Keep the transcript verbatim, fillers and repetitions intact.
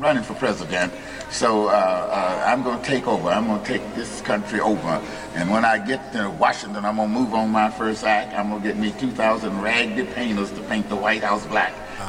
running for president. So uh, uh, I'm going to take over. I'm going to take this country over. And when I get to Washington, I'm going to move on my first act. I'm going to get me two thousand raggedy painters to paint the White House black.